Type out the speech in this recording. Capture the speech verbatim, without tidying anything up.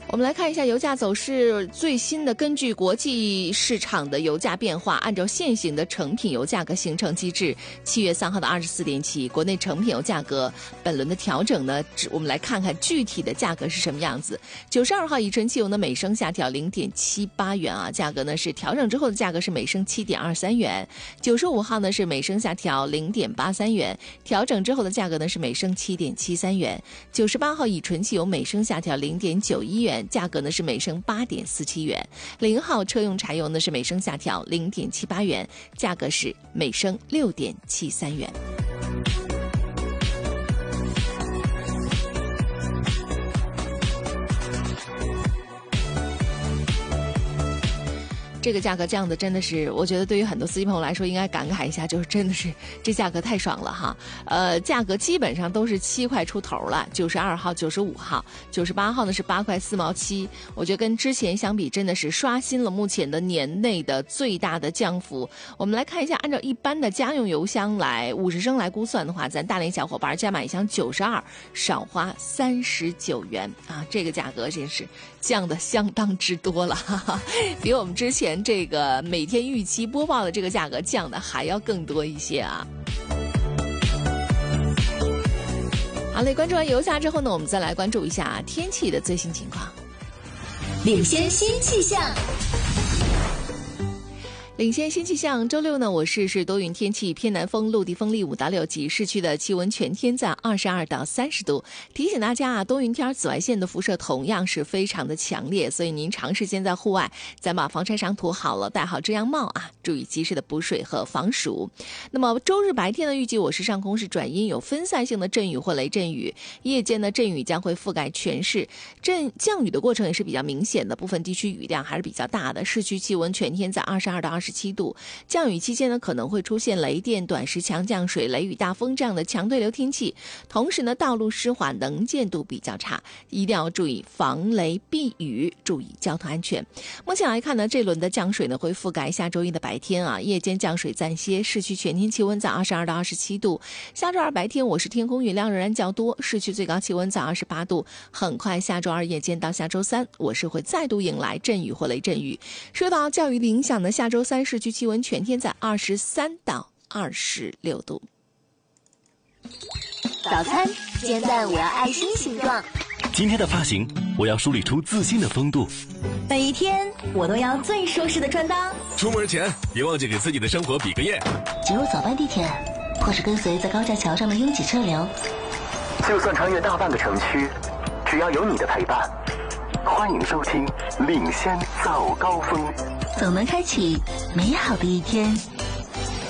我们来看一下油价走势最新的，根据国际市场的油价变化，按照现行的成品油价格形成机制，七月三号的二十四点起，国内成品油价格本轮的调整呢，我们来看看具体的价格是什么样子。九十二号乙醇汽油呢，每升下调零点七八元啊，价格呢是调整之后的价格是每升七点二三元。九十五号呢是每升下调零点八三元，调整之后的价格呢是每升七点七三元。九十八号乙醇汽油每升下调零点九一元。价格呢是每升八点四七元，零号车用柴油呢是每升下调零点七八元，价格是每升六点七三元。这个价格降的真的是，我觉得对于很多司机朋友来说应该感慨一下，就是真的是这价格太爽了哈。呃，价格基本上都是七块出头了，九十二号、九十五号、九十八号呢是八块四毛七。我觉得跟之前相比，真的是刷新了目前的年内的最大的降幅。我们来看一下，按照一般的家用油箱来五十升来估算的话，咱大连小伙伴加买一箱九十二，少花三十九元啊，这个价格真是降的相当之多了，哈哈，比我们之前这个每天预期播报的这个价格降的还要更多一些啊。好嘞，关注完油价之后呢，我们再来关注一下天气的最新情况。 领先新气象。 领先新气象，周六呢，我市是多云天气，偏南风，陆地风力五到六级，市区的气温全天在二十二到三十度。提醒大家啊，多云天紫外线的辐射同样是非常的强烈，所以您长时间在户外，咱把防晒霜涂好了，戴好遮阳帽啊，注意及时的补水和防暑。那么周日白天呢，预计我市上空是转阴，有分散性的阵雨或雷阵雨，夜间呢阵雨将会覆盖全市，阵降雨的过程也是比较明显的，部分地区雨量还是比较大的。市区气温全天在二十二到二十七度，降雨期间呢可能会出现雷电、短时强降水、雷雨大风这样的强对流天气，同时呢道路湿滑，能见度比较差，一定要注意防雷避雨，注意交通安全。目前来看呢，这轮的降水呢会覆盖下周一的白天啊，夜间降水暂歇，市区全天气温在二十二到二十七度。下周二白天我市天空云量仍然较多，市区最高气温在二十八度。很快下周二夜间到下周三，我市会再度迎来阵雨或雷阵雨。受到降雨的影响呢，下周三市区气温全天在二十三到二十六度。 早餐，煎蛋我要爱心形状。 今天的发型，我要梳理出自信的风度。 每一天，我都要最舒适的穿搭。 出门前，别忘记给自己的生活比个耶。 只有早班地铁，或是跟随在高架桥上的拥挤车流。 就算穿越大半个城区，只要有你的陪伴。欢迎收听领先早高峰， 总能开启美好的一天。